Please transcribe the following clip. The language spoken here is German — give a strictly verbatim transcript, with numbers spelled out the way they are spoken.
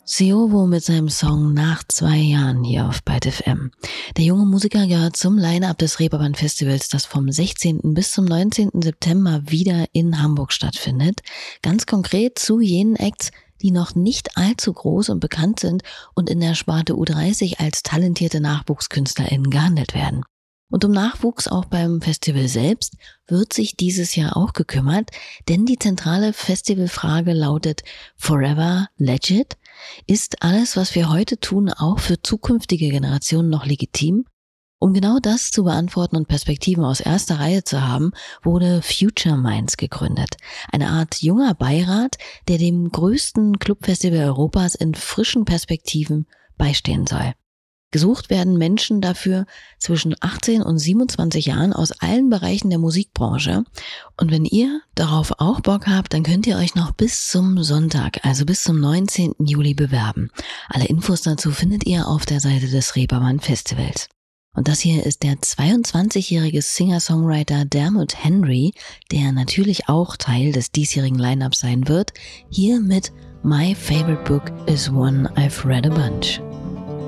Siowo mit seinem Song Nach zwei Jahren hier auf Byte F M. Der junge Musiker gehört zum Line-Up des Reeperbahn Festivals, das vom sechzehnten bis zum neunzehnten September wieder in Hamburg stattfindet. Ganz konkret zu jenen Acts, die noch nicht allzu groß und bekannt sind und in der Sparte U dreißig als talentierte NachwuchskünstlerInnen gehandelt werden. Und um Nachwuchs auch beim Festival selbst wird sich dieses Jahr auch gekümmert, denn die zentrale Festivalfrage lautet Forever Legit? Ist alles, was wir heute tun, auch für zukünftige Generationen noch legitim? Um genau das zu beantworten und Perspektiven aus erster Reihe zu haben, wurde Future Minds gegründet. Eine Art junger Beirat, der dem größten Clubfestival Europas in frischen Perspektiven beistehen soll. Gesucht werden Menschen dafür zwischen achtzehn und siebenundzwanzig Jahren aus allen Bereichen der Musikbranche. Und wenn ihr darauf auch Bock habt, dann könnt ihr euch noch bis zum Sonntag, also bis zum neunzehnten Juli bewerben. Alle Infos dazu findet ihr auf der Seite des Reeperbahn Festivals. Und das hier ist der zweiundzwanzigjährige Singer-Songwriter Dermot Henry, der natürlich auch Teil des diesjährigen Line-Ups sein wird, hier mit My Favorite Book is One I've Read a Bunch.